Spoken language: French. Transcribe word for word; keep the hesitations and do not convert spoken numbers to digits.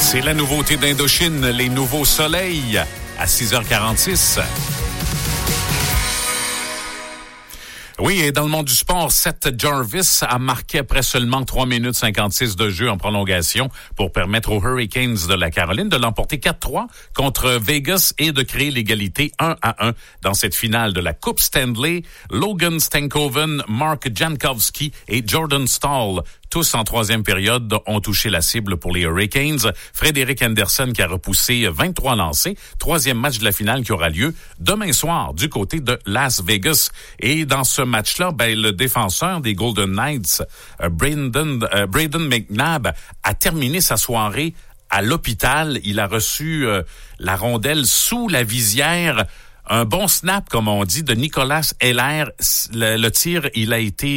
C'est la nouveauté d'Indochine, les nouveaux soleils à six heures quarante-six. Oui, et dans le monde du sport, Seth Jarvis a marqué après seulement trois minutes cinquante-six de jeu en prolongation pour permettre aux Hurricanes de la Caroline de l'emporter quatre trois contre Vegas et de créer l'égalité un à un dans cette finale de la Coupe Stanley. Logan Stankoven, Mark Jankowski et Jordan Staal, tous en troisième période, ont touché la cible pour les Hurricanes. Frédéric Anderson qui a repoussé vingt-trois lancés. Troisième match de la finale qui aura lieu demain soir du côté de Las Vegas. Et dans ce match-là, ben, le défenseur des Golden Knights, euh, Braden, euh, Braden McNabb, a terminé sa soirée à l'hôpital. Il a reçu euh, la rondelle sous la visière. Un bon snap, comme on dit, de Nicolas Heller. Le, le tir, il a été